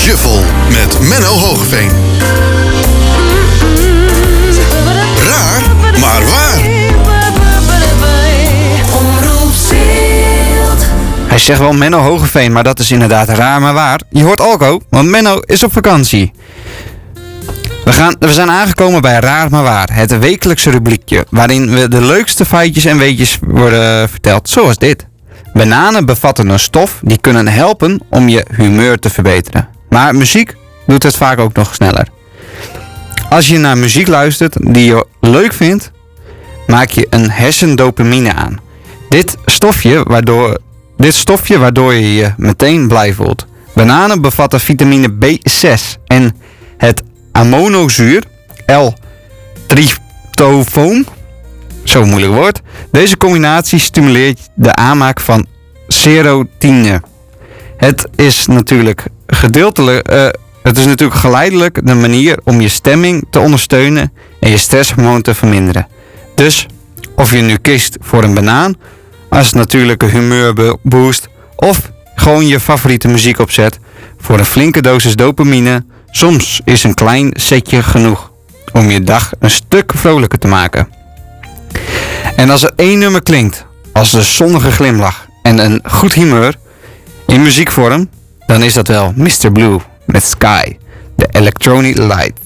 Shuffle met Menno Hogeveen. Raar, maar waar. Hij zegt wel Menno Hogeveen, maar dat is inderdaad raar maar waar. Je hoort Alco, want Menno is op vakantie. We zijn aangekomen bij Raar maar waar, het wekelijkse rubriekje, waarin we de leukste feitjes en weetjes worden verteld, zoals dit. Bananen bevatten een stof die kunnen helpen om je humeur te verbeteren. Maar muziek doet het vaak ook nog sneller. Als je naar muziek luistert die je leuk vindt, maak je een hersendopamine aan. Dit stofje waardoor je je meteen blij voelt. Bananen bevatten vitamine B6 en het aminozuur L-tryptofoon. Zo'n moeilijk woord. Deze combinatie stimuleert de aanmaak van serotine. Het is natuurlijk geleidelijk de manier om je stemming te ondersteunen en je stresshormoon te verminderen. Dus of je nu kiest voor een banaan als natuurlijke humeurboost of gewoon je favoriete muziek opzet voor een flinke dosis dopamine, soms is een klein setje genoeg om je dag een stuk vrolijker te maken. En als er één nummer klinkt als een zonnige glimlach en een goed humeur in muziekvorm, dan is dat wel Mr. Blue met Sky, de Electronic Light.